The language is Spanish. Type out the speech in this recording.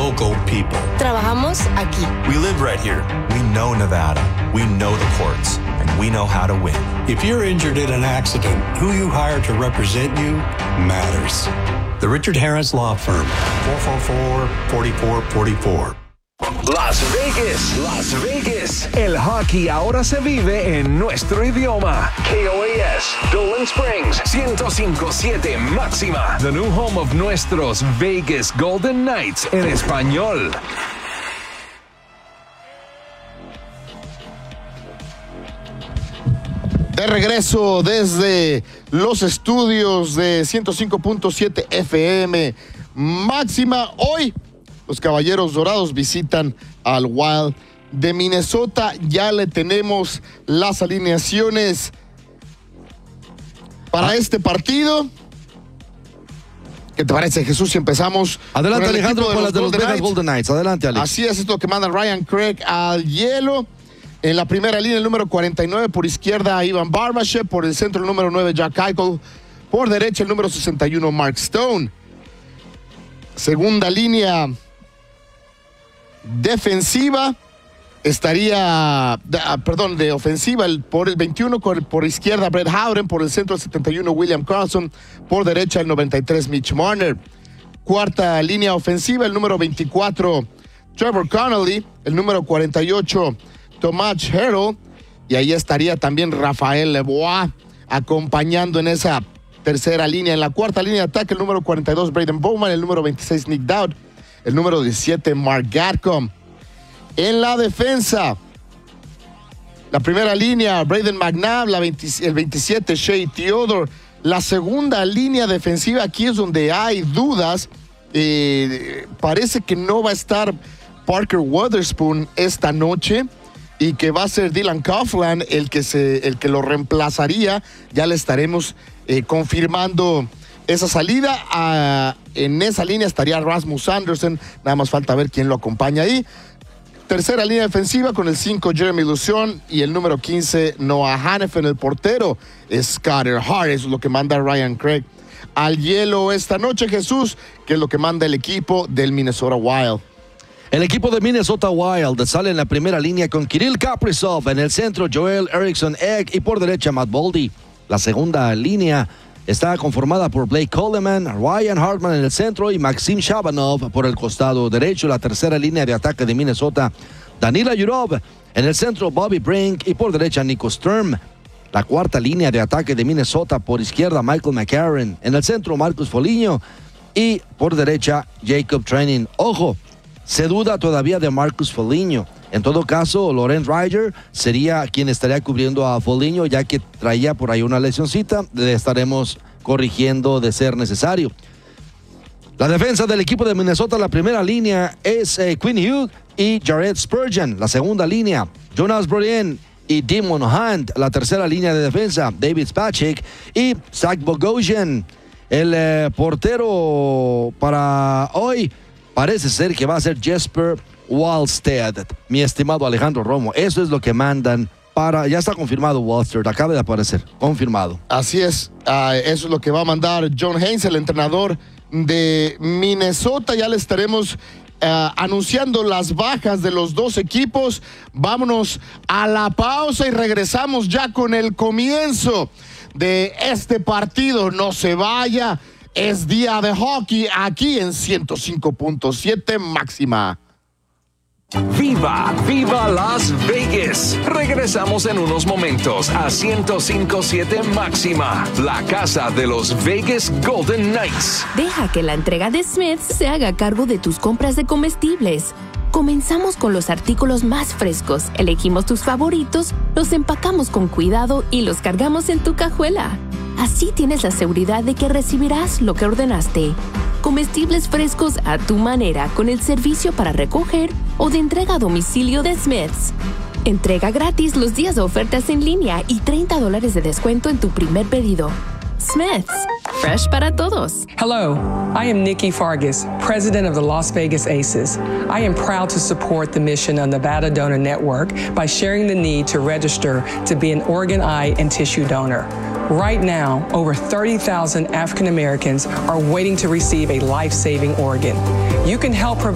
local people. Trabajamos aquí. We live right here. We know Nevada. We know the courts. And we know how to win. If you're injured in an accident, who you hire to represent you matters. The Richard Harris Law Firm. 444-4444. Las Vegas, Las Vegas. El hockey ahora se vive en nuestro idioma. KOAS, Dolan Springs, 105.7 máxima. The new home of nuestros Vegas Golden Knights en español. De regreso desde los estudios de 105.7 FM máxima. Hoy los Caballeros Dorados visitan al Wild de Minnesota. Ya le tenemos las alineaciones para este partido. ¿Qué te parece, Jesús, si empezamos? Adelante, Alejandro, con las de los Vegas Golden Knights. Adelante, Alex. Así es, esto que manda Ryan Craig al hielo. En la primera línea, el número 49, por izquierda, Ivan Barbashev. Por el centro, el número 9, Jack Eichel. Por derecha, el número 61, Mark Stone. Segunda línea defensiva estaría, de ofensiva, por el 21, por izquierda, Brett Howden. Por el centro, el 71, William Karlsson. Por derecha, el 93, Mitch Marner. Cuarta línea ofensiva, el número 24, Trevor Connolly. El número 48, Tomas Hertl, y ahí estaría también Rafael Lebois acompañando en esa tercera línea. En la cuarta línea de ataque, el número 42, Braden Bowman, el número 26, Nick Dowd, el número 17, Mark Gatcomb. En la defensa, la primera línea, Braden McNabb, el 27, Shea Theodore. La segunda línea defensiva, aquí es donde hay dudas. Parece que no va a estar Parker Wotherspoon esta noche, y que va a ser Dylan Coughlin el que lo reemplazaría. Ya le estaremos confirmando esa salida. En esa línea estaría Rasmus Anderson, nada más falta ver quién lo acompaña ahí. Tercera línea defensiva con el 5, Jeremy Lucion, y el número 15, Noah Hanifin. El portero es Skyler Hart. Eso es lo que manda Ryan Craig al hielo esta noche, Jesús, que es lo que manda el equipo del Minnesota Wild. El equipo de Minnesota Wild sale en la primera línea con Kirill Kaprizov, en el centro Joel Eriksson Ek y por derecha Matt Boldy. La segunda línea está conformada por Blake Coleman, Ryan Hartman en el centro y Maxim Shabanov por el costado derecho. La tercera línea de ataque de Minnesota, Danila Yurov, en el centro Bobby Brink y por derecha Nico Sturm. La cuarta línea de ataque de Minnesota, por izquierda Michael McCarron, en el centro Marcus Foligno y por derecha Jacob Trenin. Ojo, se duda todavía de Marcus Foligno. En todo caso, Laurent Ryder sería quien estaría cubriendo a Foligno, ya que traía por ahí una lesioncita. Le estaremos corrigiendo de ser necesario. La defensa del equipo de Minnesota, la primera línea es Quinn Hughes y Jared Spurgeon. La segunda línea, Jonas Brodin y Damon Hunt. La tercera línea de defensa, David Spacek y Zach Bogosian. El portero para hoy parece ser que va a ser Jesper Wallstedt, mi estimado Alejandro Romo. Eso es lo que mandan para... Ya está confirmado Wallstedt, acaba de aparecer, confirmado. Así es, eso es lo que va a mandar John Haynes, el entrenador de Minnesota. Ya le estaremos anunciando las bajas de los dos equipos. Vámonos a la pausa y regresamos ya con el comienzo de este partido. No se vaya. Es día de hockey aquí en 105.7 máxima. ¡Viva! ¡Viva Las Vegas! Regresamos en unos momentos a 105.7 máxima, la casa de los Vegas Golden Knights. Deja que la entrega de Smith's se haga cargo de tus compras de comestibles. Comenzamos con los artículos más frescos, elegimos tus favoritos, los empacamos con cuidado y los cargamos en tu cajuela. Así tienes la seguridad de que recibirás lo que ordenaste. Comestibles frescos a tu manera con el servicio para recoger o de entrega a domicilio de Smith's. Entrega gratis los días de ofertas en línea y $30 de descuento en tu primer pedido. Smith's, fresh para todos. Hello, I am Nikki Fargas, president of the Las Vegas Aces. I am proud to support the mission of Nevada Donor Network by sharing the need to register to be an organ, eye, and tissue donor. Right now, over 30,000 African Americans are waiting to receive a life-saving organ. You can help provide